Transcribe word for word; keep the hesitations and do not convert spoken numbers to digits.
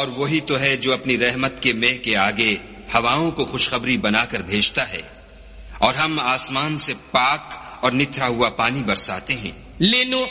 और वही तो है जो अपनी रहमत के मेह के आगे हवाओं को खुशखबरी बनाकर भेजता है, और हम आसमान से पाक और निथरा हुआ पानी बरसाते हैं। लिनु